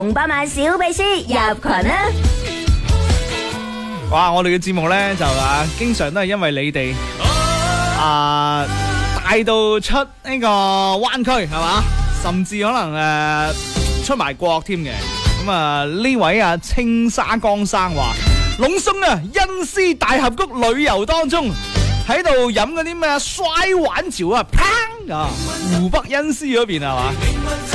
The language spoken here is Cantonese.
紅百萬小秘書入群啦！ 哇！我哋嘅節目咧就經常都係因為你哋帶到出呢個灣區係嘛，甚至可能出埋國添嘅。咁呢位青沙江生話，龍松恩施大峽谷旅遊當中喺度飲嗰啲咩摔碗潮啊，湖北恩施嗰邊係嘛？